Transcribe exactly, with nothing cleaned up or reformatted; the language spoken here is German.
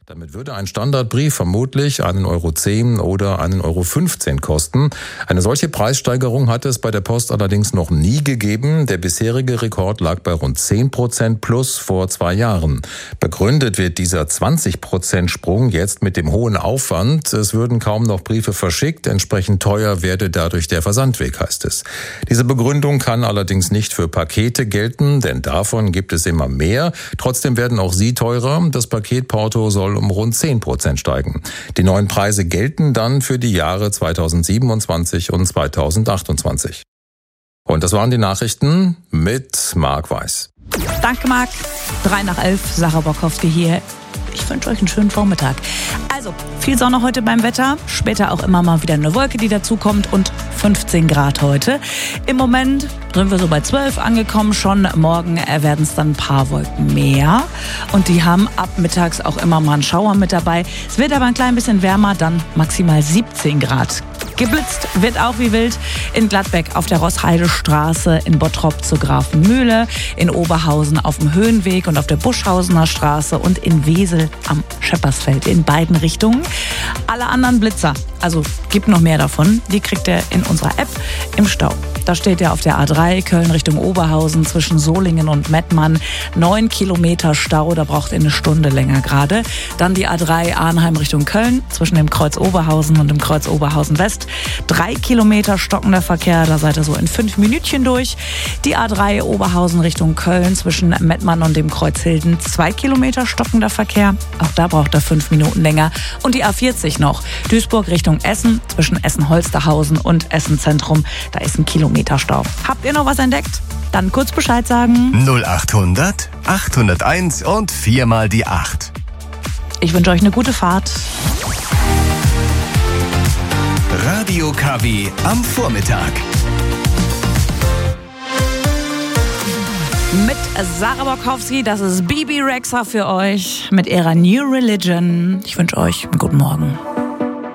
Damit würde ein Standardbrief vermutlich einen Euro zehn oder einen Euro fünfzehn kosten. Eine solche Preissteigerung hat es bei der Post allerdings noch nie gegeben. Der bisherige Rekord lag bei rund zehn Prozent plus vor zwei Jahren. Begründet wird dieser zwanzig Prozent Sprung jetzt mit dem hohen Aufwand. Es würden kaum noch Briefe verschickt. Entsprechend teuer werde dadurch der Versandweg, heißt es. Diese Begründung kann allerdings nicht für Pakete gelten, denn davon gibt es immer mehr. Trotzdem werden auch sie teurer. Das Paketporto soll um rund zehn Prozent steigen. Die neuen Preise gelten dann für die Jahre zweitausendsiebenundzwanzig und zweitausendachtundzwanzig. Und das waren die Nachrichten mit Marc Weiß. Danke, Marc. Drei nach elf, Sarah Borkowski hier. Ich wünsche euch einen schönen Vormittag. Also, viel Sonne heute beim Wetter, später auch immer mal wieder eine Wolke, die dazukommt und fünfzehn Grad heute. Im Moment sind wir so bei zwölf angekommen schon. Morgen werden es dann ein paar Wolken mehr und die haben ab mittags auch immer mal einen Schauer mit dabei. Es wird aber ein klein bisschen wärmer, dann maximal siebzehn Grad. Geblitzt wird auch wie wild in Gladbeck auf der Rossheidestraße, in Bottrop zur Grafenmühle, in Oberhausen auf dem Höhenweg und auf der Buschhausener Straße und in Wesel am Scheppersfeld in beiden Richtungen. Alle anderen Blitzer, also gibt noch mehr davon, die kriegt ihr in unserer App im Stau. Da steht ja auf der A drei Köln Richtung Oberhausen zwischen Solingen und Mettmann neun Kilometer Stau, da braucht ihr eine Stunde länger gerade. Dann die A drei Arnheim Richtung Köln zwischen dem Kreuz Oberhausen und dem Kreuz Oberhausen West. Drei Kilometer stockender Verkehr, da seid ihr so in fünf Minütchen durch. Die A drei Oberhausen Richtung Köln zwischen Mettmann und dem Kreuz Hilden. Zwei Kilometer stockender Verkehr, auch da braucht ihr fünf Minuten länger. Und die A vierzig noch, Duisburg Richtung Essen zwischen Essen-Holsterhausen und Essen Zentrum, da ist ein Kilometer Stau. Habt ihr noch was entdeckt? Dann kurz Bescheid sagen. null achthundert, achthunderteins und viermal die acht. Ich wünsche euch eine gute Fahrt. Radio K W am Vormittag. Mit Sarah Borkowski, das ist Bibi Rexha für euch mit ihrer New Religion. Ich wünsche euch einen guten Morgen.